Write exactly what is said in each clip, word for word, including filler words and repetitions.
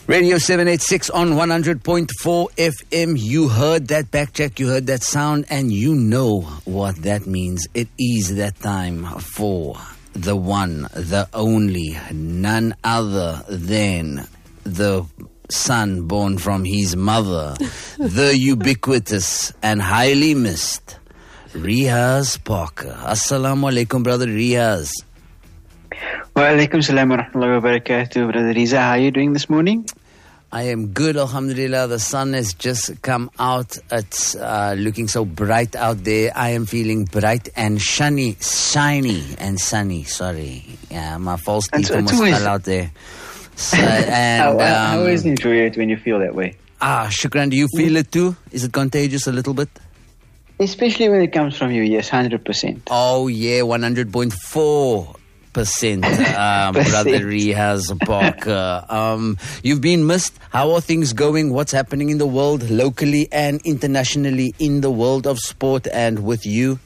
Radio seven eighty-six on one hundred point four F M. You heard that backcheck, you heard that sound, and you know what that means. It is that time for the one, the only, none other than the son born from his mother, the ubiquitous and highly missed Riaz Parker. Assalamu alaikum, brother Riaz. Wa alaikum salam wa rahmatullahi wa barakatuh, brother Riza. How are you doing this morning? I am good, alhamdulillah. The sun has just come out. It's uh, looking so bright out there. I am feeling bright and shiny, shiny and sunny. Sorry. Yeah, my false teeth almost fell out there. So, and, I, I, um, I always enjoy it when you feel that way. Ah, Shukran, do you feel it too? Is it contagious a little bit? Especially when it comes from you, yes, one hundred percent. Oh, yeah, one hundred point four. Percent, um, brother Riaz Parker. Um, you've been missed. How are things going? What's happening in the world, locally and internationally, in the world of sport and with you?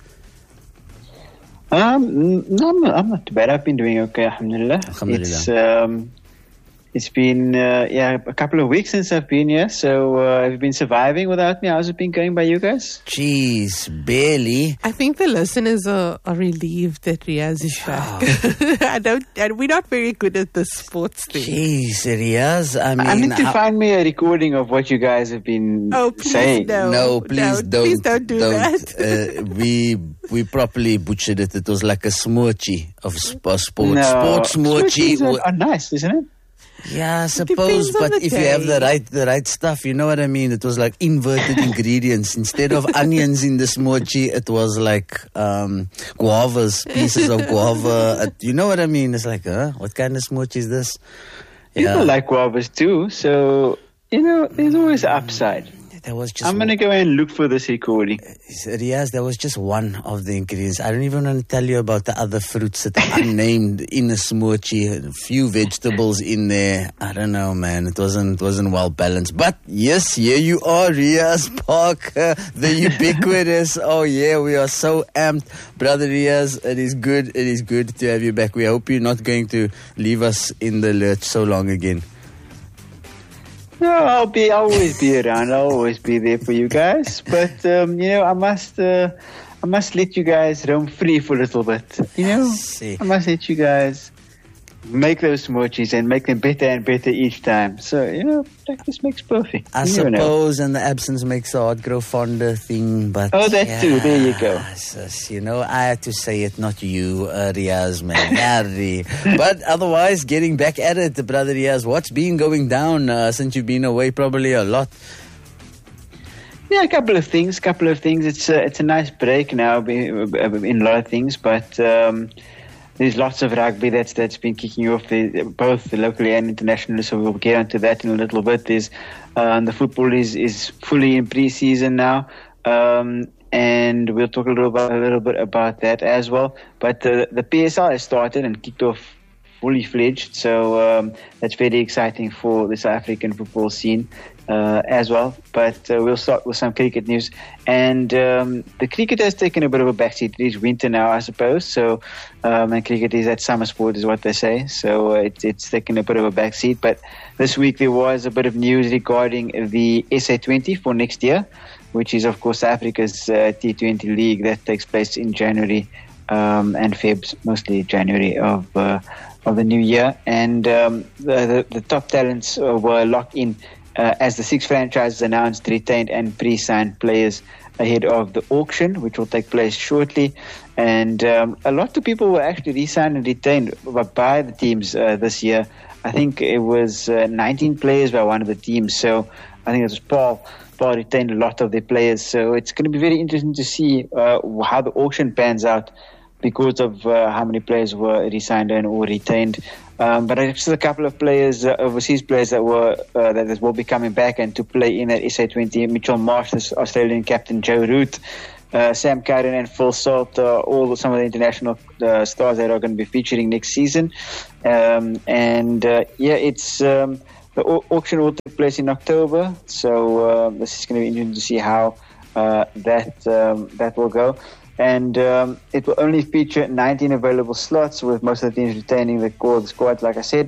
Um, no, I'm not, I'm not too bad. I've been doing okay, alhamdulillah. Alhamdulillah. It's, um, it's been, uh, yeah, a couple of weeks since I've been here. So, uh, have you been surviving without me? How's it been going by you guys? Jeez, barely. I think the listeners are, are relieved that Riaz is back. I don't, and we're not very good at the sports thing. Jeez, Riaz, I mean... I need to how, find me a recording of what you guys have been oh, please saying. No, no, please no, don't. Please don't do don't. that. uh, we we properly butchered it. It was like a smoochie of sp- uh, sports. No, sports smoochie. smoothies are, are nice, isn't it? Yeah, I suppose, but if you have the right the right stuff, you know what I mean? It was like inverted ingredients. Instead of onions in the smoochie, it was like um, guavas, pieces of guava. You know what I mean? It's like, huh? What kind of smoochie is this? Yeah. People like guavas too, so, you know, there's always an upside. There was just I'm going to go and look for this recording. Riaz, there was just one of the ingredients. I don't even want to tell you about the other fruits that are unnamed in a smoochie. A few vegetables in there. I don't know, man. It wasn't it wasn't well balanced. But yes, here you are, Riaz Parker, the ubiquitous. Oh yeah, we are so amped, brother Riaz. It is good. It is good to have you back. We hope you're not going to leave us in the lurch so long again. No, I'll be, I'll always be around. I'll always be there for you guys. But, um, you know, I must, uh, I must let you guys roam free for a little bit. You know, I must let you guys make those smoochies and make them better and better each time. So, you know, practice makes perfect. I you suppose, and the absence makes the heart grow fonder thing. But oh, that yeah, too. There you go. Sis, you know, I had to say it, not you, uh, Riaz, man. Harry. But otherwise, getting back at it, brother Riaz, what's been going down uh, since you've been away? Probably a lot. Yeah, a couple of things. couple of things. It's a, it's a nice break now in a lot of things, but... Um, There's lots of rugby that's that's been kicking off, the, both locally and internationally. So we'll get onto that in a little bit. There's uh, the football is, is fully in pre-season now, um, and we'll talk a little bit a little bit about that as well. But the the P S L has started and kicked off fully fledged. So um, that's very exciting for the South African football scene. Uh, as well, but uh, we'll start with some cricket news. And um, the cricket has taken a bit of a backseat. It is winter now, I suppose. So, um, and cricket is at summer sport, is what they say. So uh, it, it's taken a bit of a backseat. But this week there was a bit of news regarding the S A twenty for next year, which is of course Africa's uh, T twenty league that takes place in January um, and February, mostly January of uh, of the new year. And um, the, the, the top talents uh, were locked in. Uh, as the six franchises announced retained and pre-signed players ahead of the auction, which will take place shortly. And um, a lot of people were actually re-signed and retained by the teams uh, this year. I think it was uh, nineteen players by one of the teams. So I think it was Paul. Paul retained a lot of their players. So it's going to be very interesting to see uh, how the auction pans out because of uh, how many players were re-signed and or retained. Um, but just a couple of players, uh, overseas players that were uh, that will be coming back and to play in at S A twenty. Mitchell Marsh, the Australian captain, Joe Root, uh, Sam Curran and Phil Salt, uh, all some of the international uh, stars that are going to be featuring next season. Um, and uh, yeah, it's um, the au- auction will take place in October, so uh, this is going to be interesting to see how uh, that um, that will go. And um, it will only feature nineteen available slots, with most of the teams retaining the core of the squad, like I said.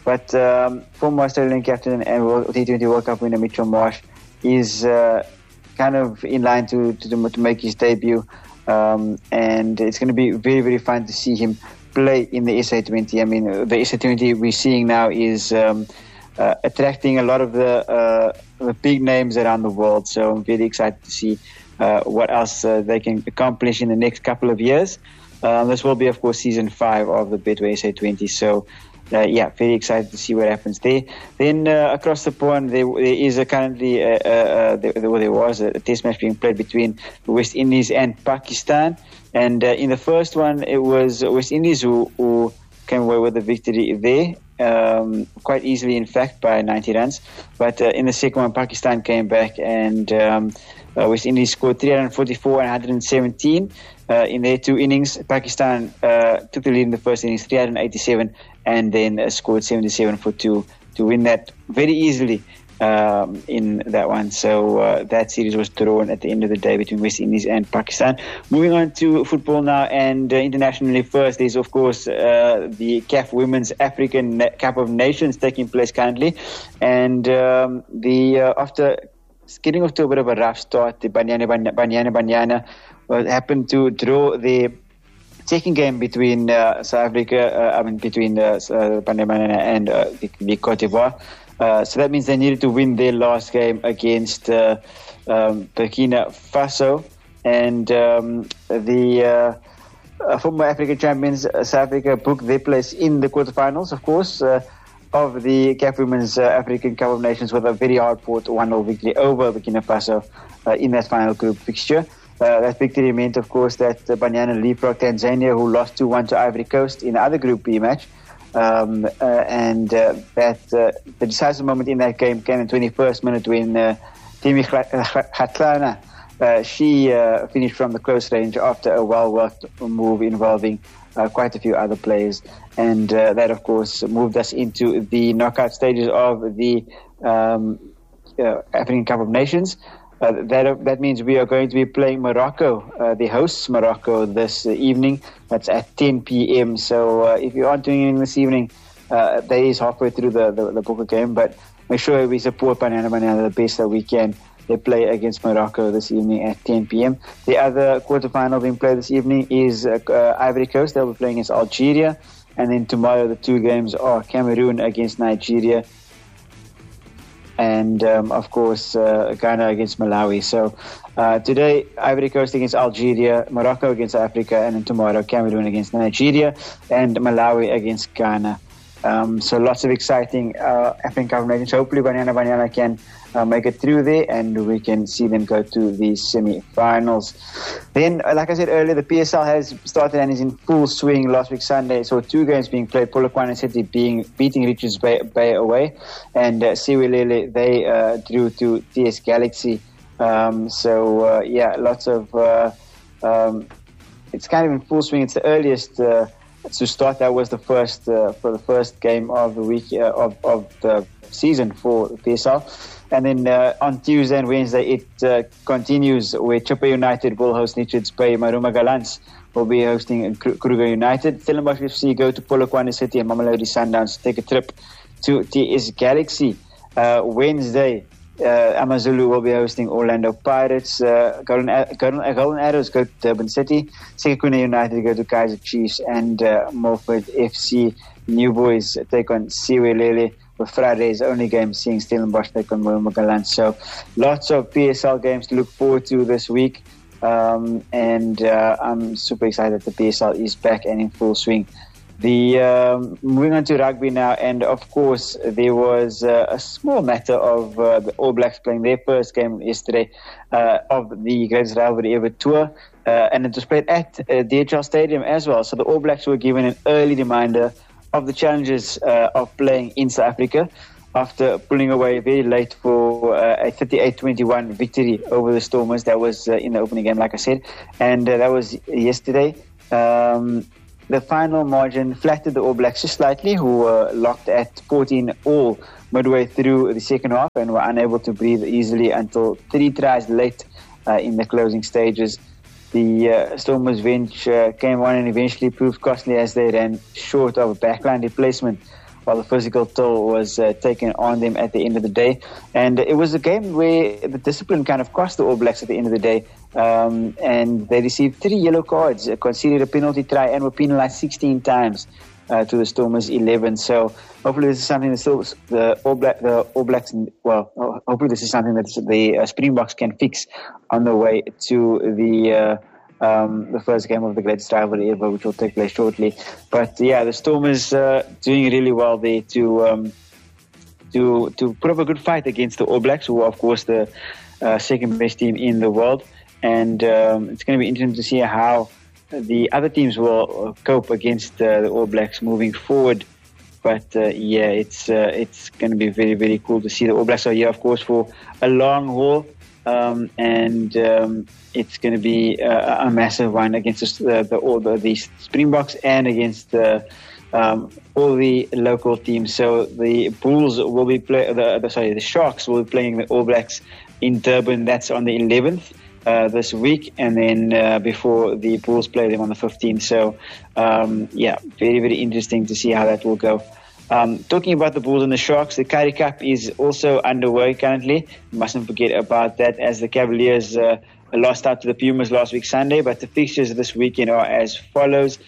But um, former Australian captain and T twenty World Cup winner Mitchell Marsh is uh, kind of in line to, to, to make his debut. Um, and it's going to be very, very fun to see him play in the S A twenty. I mean, the S A twenty we're seeing now is um, uh, attracting a lot of the, uh, the big names around the world. So I'm very excited to see uh, what else uh, they can accomplish in the next couple of years. Uh, this will be, of course, season five of the Betway S A twenty. So, uh, yeah, very excited to see what happens there. Then uh, across the pond, there, there is a currently, uh, uh, there, there was a test match being played between the West Indies and Pakistan. And uh, in the first one, it was West Indies who, who came away with the victory there, um, quite easily, in fact, by ninety runs. But uh, in the second one, Pakistan came back and um, uh, West Indies scored three hundred forty-four and one hundred seventeen. Uh, in their two innings. Pakistan uh, took the lead in the first innings, three hundred eighty-seven, and then uh, scored seventy-seven for two to win that very easily um, in that one. So uh, that series was drawn at the end of the day between West Indies and Pakistan. Moving on to football now, and uh, internationally first, there's of course uh, the C A F Women's African Cup of Nations taking place currently, and um, the uh, after getting off to a bit of a rough start, the Banyana Banyana Banyana Well, happened to draw the second game between uh, South Africa, uh, I mean between uh, uh, Panama and uh, the, the Cote d'Ivoire. Uh, so that means they needed to win their last game against uh, um, Burkina Faso, and um, the uh, uh, former African champions uh, South Africa booked their place in the quarterfinals, of course, uh, of the C A F Women's uh, African Cup of Nations with a very hard-fought one nil victory over Burkina Faso uh, in that final group fixture. Uh, that victory meant, of course, that uh, Banyana leapfrogged Tanzania, who lost two one to Ivory Coast in the other Group B match. Um, uh, and uh, that uh, the decisive moment in that game came in the twenty-first minute when uh, Timi Kgatlana, uh, she uh, finished from the close range after a well-worked move involving uh, quite a few other players. And uh, that, of course, moved us into the knockout stages of the um, uh, African Cup of Nations. Uh, that that means we are going to be playing Morocco, uh, the hosts Morocco, this uh, evening. That's at ten p.m. So uh, if you aren't doing anything this evening, uh, that is halfway through the, the, the Boca game. But make sure we support Banyana Banyana the best that we can. They play against Morocco this evening at ten p.m. The other quarterfinal being played this evening is uh, uh, Ivory Coast. They'll be playing against Algeria. And then tomorrow the two games are Cameroon against Nigeria, and um, of course uh, Ghana against Malawi. So uh, today Ivory Coast against Algeria, Morocco against Africa, and then tomorrow Cameroon against Nigeria and Malawi against Ghana. Um, so lots of exciting uh, African Cup of Nations. Hopefully Banyana Banyana can uh, make it through there and we can see them go to the semi-finals. Then, like I said earlier, the P S L has started and is in full swing last week Sunday. So two games being played, Polokwane City being beating Richards Bay, Bay away, and uh, Siwelele, they uh, drew to T S Galaxy. Um, so, uh, yeah, lots of... Uh, um, it's kind of in full swing. It's the earliest... Uh, to start, that was the first uh, for the first game of the week uh, of of the season for the P S L, and then uh, on Tuesday and Wednesday it uh, continues where Chippa United will host Richards Bay. Maruma Gallants will be hosting Kruger United. Stellenbosch F C go to Polokwane City, and Mamelodi Sundowns take a trip to T S Galaxy. Uh, Wednesday, Uh, Amazulu will be hosting Orlando Pirates. Uh, Golden, Golden, Golden Arrows go to Durban City. Sekhukhune United go to Kaizer Chiefs, and uh, Milford F C New Boys take on Siwelele, with Friday's only game seeing Stellenbosch take on Maruma Gallants. So lots of P S L games to look forward to this week, um, and uh, I'm super excited that the P S L is back and in full swing. The um, moving on to rugby now, and of course there was uh, a small matter of uh, the All Blacks playing their first game yesterday uh, of the greatest rivalry ever tour, uh, and it was played at uh, D H L Stadium as well. So the All Blacks were given an early reminder of the challenges uh, of playing in South Africa after pulling away very late for uh, a thirty-eight twenty-one victory over the Stormers. That was uh, in the opening game, like I said, and uh, that was yesterday. Um, The final margin flattered the All Blacks just slightly, who were locked at fourteen all midway through the second half and were unable to breathe easily until three tries late uh, in the closing stages. The uh, Stormers' bench uh, came on and eventually proved costly as they ran short of a backline replacement while the physical toll was uh, taken on them at the end of the day. And it was a game where the discipline kind of cost the All Blacks at the end of the day. Um, and they received three yellow cards, uh, conceded a penalty try, and were penalized sixteen times uh, to the Stormers eleven. So hopefully this is something that still, the All Black, the All Blacks, well, hopefully this is something that the uh, Springboks can fix on the way to the uh, Um, the first game of the greatest rivalry ever, which will take place shortly. But yeah, the Stormers uh, doing really well there to um, to to put up a good fight against the All Blacks, who are of course the uh, second best team in the world. And um, it's going to be interesting to see how the other teams will cope against uh, the All Blacks moving forward. But uh, yeah, it's uh, it's going to be very very cool to see the All Blacks are here, of course, for a long haul. Um, and um, it's going to be uh, a massive one against the, the, all the, the Springboks and against the, um, all the local teams. So the Bulls will be play, the, the sorry, the Sharks will be playing the All Blacks in Durban. That's on the eleventh uh, this week, and then uh, before the Bulls play them on the fifteenth. So um, yeah, very very interesting to see how that will go. Um, talking about the Bulls and the Sharks, the Currie Cup is also underway currently. You mustn't forget about that, as the Cavaliers uh, lost out to the Pumas last week Sunday. But the fixtures this weekend are as follows.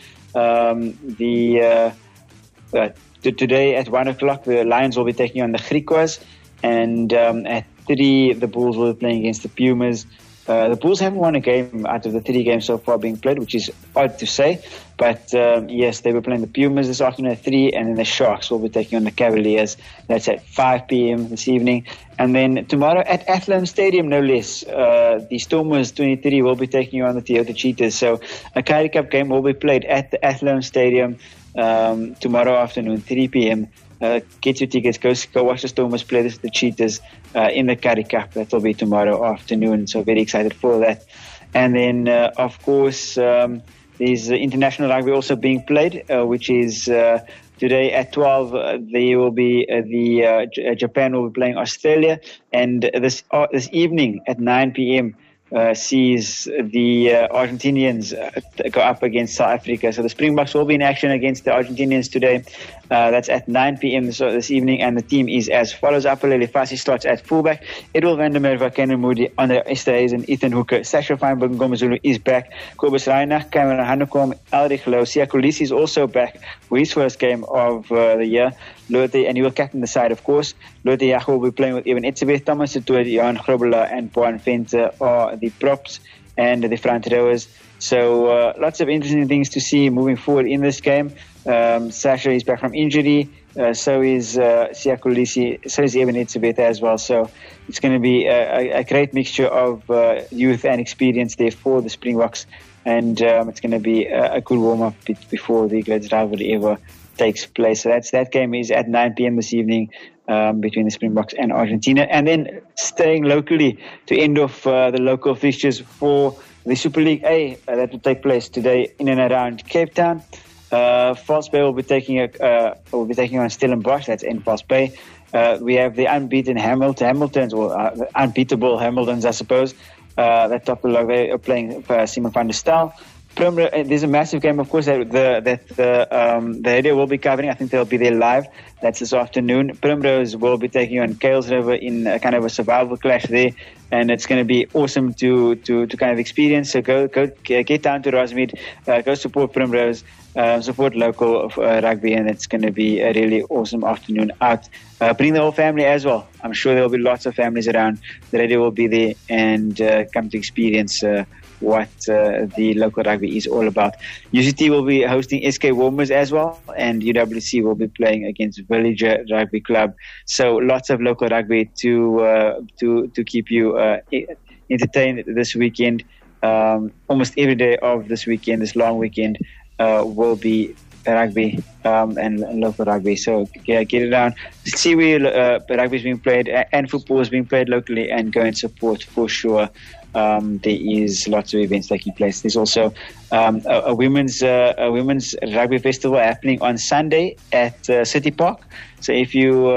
Um, the uh, uh, t- Today at one o'clock, the Lions will be taking on the Griquas. And um, at three, the Bulls will be playing against the Pumas. Uh, the Bulls haven't won a game out of the three games so far being played, which is odd to say. But um, yes, they were playing the Pumas this afternoon at three, and then the Sharks will be taking on the Cavaliers. That's at five p.m. this evening. And then tomorrow at Athlone Stadium, no less, uh, the Stormers twenty-three will be taking on the Toyota Cheetahs. So a Currie Cup game will be played at the Athlone Stadium um, tomorrow afternoon, three p.m. Uh, get your tickets, go, go watch the Stormers play this, the Cheetahs uh, in the Currie Cup. That will be tomorrow afternoon, so very excited for that. And then, uh, of course, um, there's uh, international rugby also being played, uh, which is uh, today at twelve. Uh, there will be uh, the uh, J- Japan will be playing Australia, and this uh, this evening at nine p.m. Uh, sees the uh, Argentinians uh, go up against South Africa. So the Springboks will be in action against the Argentinians today. Uh, that's at nine p.m. This, this evening, and the team is as follows. Apolele Fassi starts at fullback. Edwin van der Merwe, Kenan Moody, Andre Esterhuizen, Ethan Hooker, Sasha Feinberg, Ngomazulu is back. Kobus Reinach, Cameron Hanekom, Elrich Louw, Siya Kolisi is also back for his first game of uh, the year. Lotte, and he will captain the side, of course. Lotte Jaco will be playing with Evan Etzebeth, Thomas Setoe, Jan Grobler, and Boan Venter are the props and the front rowers. So uh, lots of interesting things to see moving forward in this game. Um, Sasha is back from injury. Uh, so is uh, Siya Kolisi. So is Evan Etzebeth as well. So it's going to be a, a great mixture of uh, youth and experience there for the Springboks. And um, it's going to be a, a good warm-up before the greatest rivalry ever takes place. So that's that game is at nine p.m. this evening um, between the Springboks and Argentina. And then staying locally to end off uh, the local fixtures for the Super League A uh, that will take place today in and around Cape Town. Uh, False Bay will be taking a, uh, will be taking on Stellenbosch. That's in False Bay. Uh, we have the unbeaten Hamilton, Hamiltons, or uh, unbeatable Hamiltons, I suppose. Uh, that top of the log, they are playing uh, Simon van der Stel. Primrose, there's a massive game, of course, that the that the um, the radio will be covering. I think they'll be there live. That's this afternoon. Primrose will be taking on Kales River in a kind of a survival clash there, and it's going to be awesome to to to kind of experience. So go go get down to Rosemead, uh, go support Primrose, uh, support local uh, rugby, and it's going to be a really awesome afternoon out. Uh, bring the whole family as well. I'm sure there will be lots of families around. The radio will be there and uh, come to experience Uh, what uh, the local rugby is all about. U C T will be hosting S K Warmers as well, and U W C will be playing against Villager Rugby Club. So lots of local rugby to uh, to to keep you uh, entertained this weekend. Um, almost every day of this weekend, this long weekend, uh, will be rugby um, and, and local rugby. So yeah, get it down. See where uh, rugby is being played and football is being played locally, and go and support for sure. Um, there is lots of events taking place. There's also um, a, a women's uh, a women's rugby festival happening on Sunday at uh, City Park. So if you uh,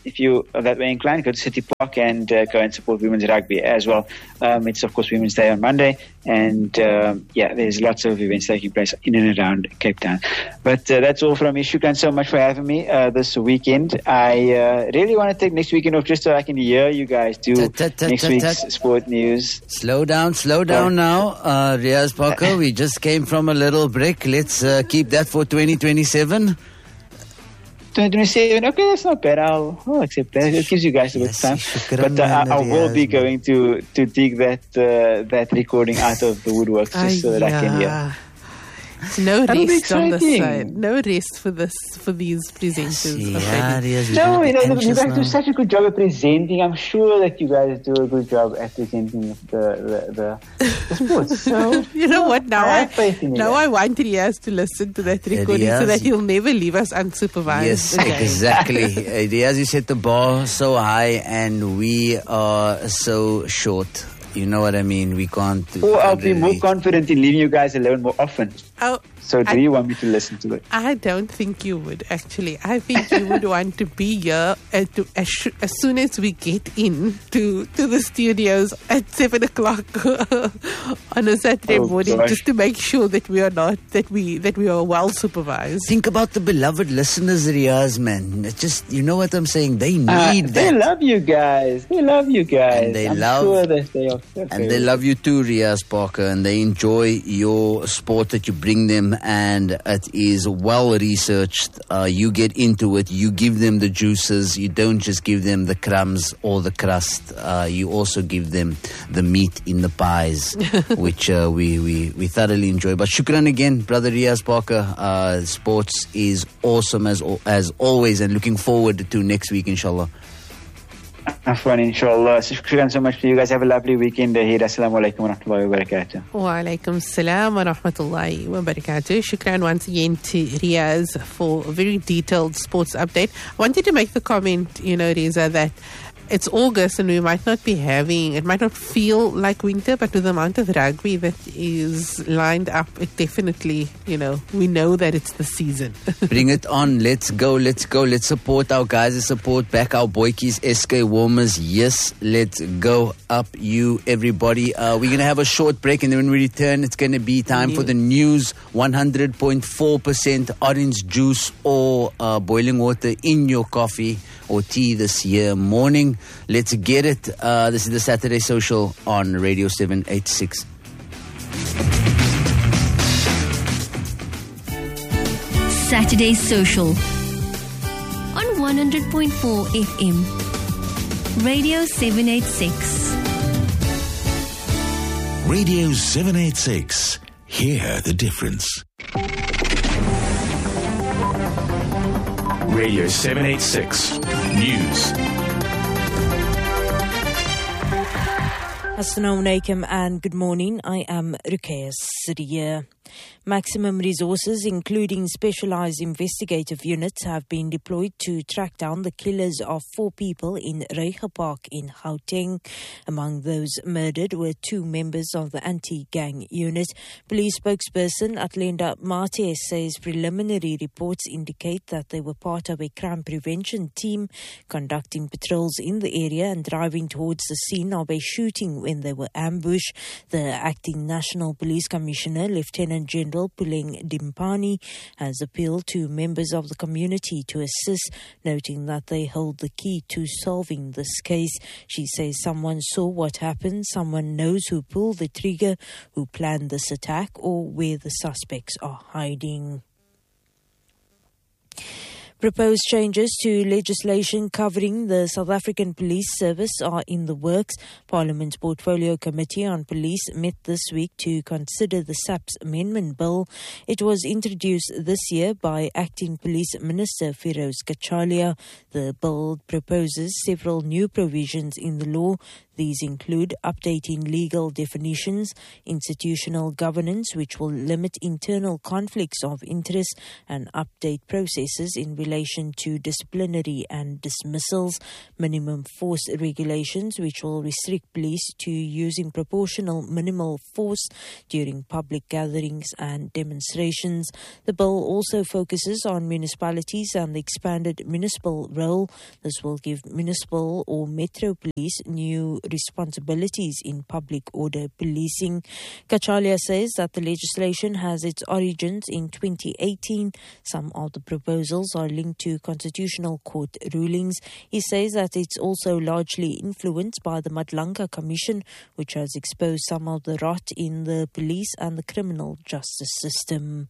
if you are that way inclined, go to City Park and uh, go and support women's rugby as well. Um, it's, of course, Women's Day on Monday. And, um, yeah, there's lots of events taking place in and around Cape Town. But uh, that's all from me. Shukran so much for having me uh, this weekend. I uh, really want to take next weekend off just so I can hear you guys do next week's sport news. Slow down, slow down now. Uh, Riaz Parker, we just came from a little break. Let's uh, keep that for twenty twenty-seven. twenty twenty-seven, okay, that's not bad. I'll, I'll accept that. It gives you guys a bit of time. But uh, I, I will be going to, to dig that uh, that recording out of the woodwork just so that I can hear. No That'll rest on the exciting. side. No rest for this for these presenters. Yeah, already. Riaz, No, you know, you anxious guys do now. such a good job at presenting. I'm sure that you guys do a good job at presenting the the, the, the sports. So, You know what? Now I I, have faith in you now guys. I want Riaz to listen to that recording so Riaz- that he'll never leave us unsupervised. Yes, again. exactly. Uh, Riaz, you set the bar so high and we are so short. You know what I mean? We can't. Or I'll can't be more really- confident in leaving you guys alone more often. Oh, So do I- you want me to listen to it? I don't think you would, actually. I think you would want to be here uh, to, as, sh- as soon as we get in to, to the studios at seven o'clock on a Saturday Oh, morning, gosh. just to make sure that we are not, that we that we are well supervised. Think about the beloved listeners, Riaz, man. It's just, you know what I'm saying? They need Uh, that. they love you guys. They love you guys. And they I'm love- sure that they are. And they love you too, Riaz Parker, and they enjoy your sport that you bring them, and it is well researched. Uh, you get into it, you give them the juices, you don't just give them the crumbs or the crust, uh, you also give them the meat in the pies, which uh, we, we, we thoroughly enjoy. But shukran again, brother Riaz Parker. Uh, sports is awesome as, as always, and looking forward to next week, inshallah. Afwan, inshallah. So, shukran so much for you guys. Have a lovely weekend ahead. Assalamu alaikum wa rahmatullahi wa barakatuh. Wa alaikum salam wa rahmatullahi wa barakatuh. Shukran once again to Riaz for a very detailed sports update. I wanted to make the comment, you know, Reza, that it's August and we might not be having, it might not feel like winter, but with the amount of rugby that is lined up, it definitely, you know, we know that it's the season. Bring it on. Let's go. Let's go. Let's support our guys. Let's support back our boykies, S K Warmers. Yes, let's go up you, everybody. Uh, we're going to have a short break, and then when we return, it's going to be time for the news. one hundred point four percent orange juice or uh, boiling water in your coffee or tea this year morning. Let's get it. Uh, this is the Saturday Social on Radio seven eighty-six. Saturday Social on one hundred point four F M. Radio seven eighty-six. Radio seven eighty-six. Hear the difference. Radio seven eighty-six News. Assalamu alaikum and good morning. I am Ruqayya Siddiya. Maximum resources, including specialized investigative units, have been deployed to track down the killers of four people in Reiger Park in Gauteng. Among those murdered were two members of the anti-gang unit. Police spokesperson Atlenda Mate says preliminary reports indicate that they were part of a crime prevention team conducting patrols in the area and driving towards the scene of a shooting when they were ambushed. The acting National Police Commissioner, Lieutenant General Puleng Dimpani, has appealed to members of the community to assist, noting that they hold the key to solving this case. She says someone saw what happened, someone knows who pulled the trigger, who planned this attack, or where the suspects are hiding. Proposed changes to legislation covering the South African Police Service are in the works. Parliament's Portfolio Committee on Police met this week to consider the S A P's Amendment Bill. It was introduced this year by Acting Police Minister Feroz Kachalia. The bill proposes several new provisions in the law. These include updating legal definitions, institutional governance, which will limit internal conflicts of interest, and update processes in relation relation to disciplinary and dismissals, minimum force regulations which will restrict police to using proportional minimal force during public gatherings and demonstrations. The bill also focuses on municipalities and the expanded municipal role. This will give municipal or metro police new responsibilities in public order policing. Kachalia says that the legislation has its origins in twenty eighteen. Some of the proposals are linked to constitutional court rulings. He says that it's also largely influenced by the Madlanka Commission, which has exposed some of the rot in the police and the criminal justice system.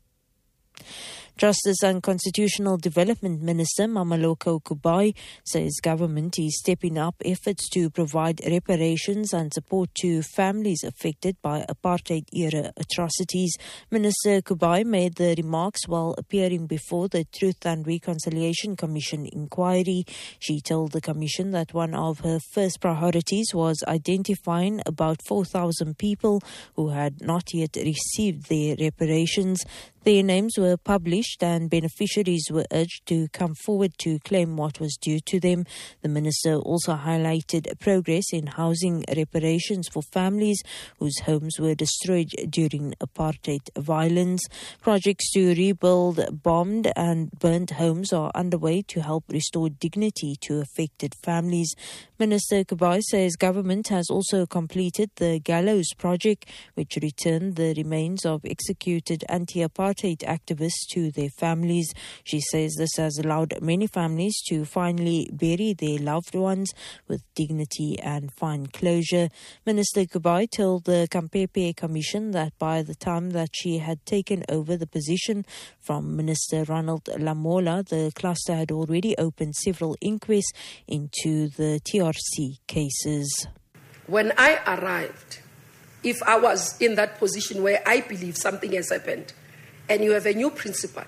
Justice and Constitutional Development Minister Mameloko Kubai says government is stepping up efforts to provide reparations and support to families affected by apartheid-era atrocities. Minister Kubai made the remarks while appearing before the Truth and Reconciliation Commission inquiry. She told the commission that one of her first priorities was identifying about four thousand people who had not yet received their reparations. Their names were published and beneficiaries were urged to come forward to claim what was due to them. The minister also highlighted progress in housing reparations for families whose homes were destroyed during apartheid violence. Projects to rebuild bombed and burnt homes are underway to help restore dignity to affected families. Minister Kubai says government has also completed the Gallows Project, which returned the remains of executed anti-apartheid activists to their families. She says this has allowed many families to finally bury their loved ones with dignity and find closure. Minister Kubai told the Kampepe Commission that by the time that she had taken over the position from Minister Ronald Lamola, the cluster had already opened several inquests into the T R C cases. When I arrived, if I was in that position where I believe something has happened, and you have a new principal,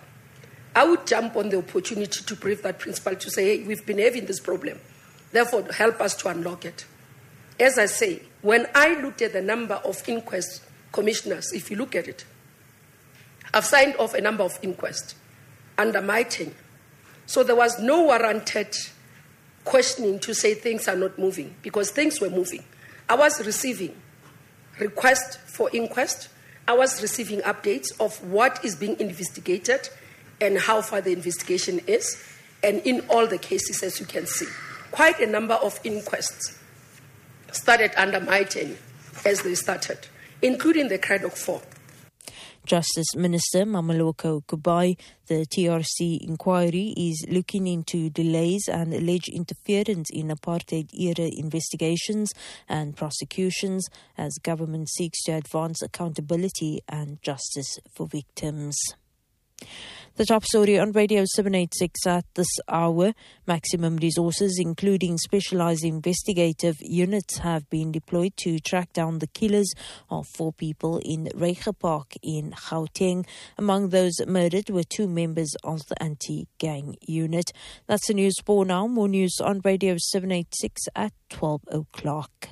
I would jump on the opportunity to brief that principal to say, hey, we've been having this problem. Therefore, help us to unlock it. As I say, when I looked at the number of inquest commissioners, if you look at it, I've signed off a number of inquests under my tenure. So there was no warranted questioning to say things are not moving, because things were moving. I was receiving requests for inquest. I was receiving updates of what is being investigated and how far the investigation is. And in all the cases, as you can see, quite a number of inquests started under my tenure as they started, including the Craddock Four. Justice Minister Mameloko Kubai, the T R C inquiry is looking into delays and alleged interference in apartheid-era investigations and prosecutions as government seeks to advance accountability and justice for victims. The top story on Radio seven eighty-six at this hour. Maximum resources, including specialized investigative units, have been deployed to track down the killers of four people in Reiche Park in Gauteng. Among those murdered were two members of the anti-gang unit. That's the news for now. More news on Radio seven eighty-six at twelve o'clock.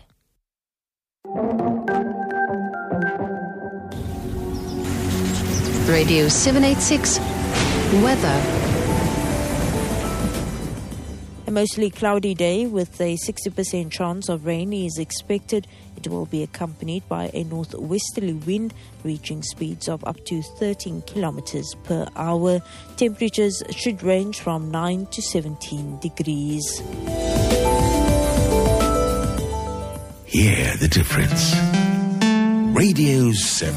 Radio seven eighty-six weather. A mostly cloudy day with a sixty percent chance of rain is expected. It will be accompanied by a northwesterly wind reaching speeds of up to thirteen kilometers per hour. Temperatures should range from nine to seventeen degrees. Hear the difference. Radio seven.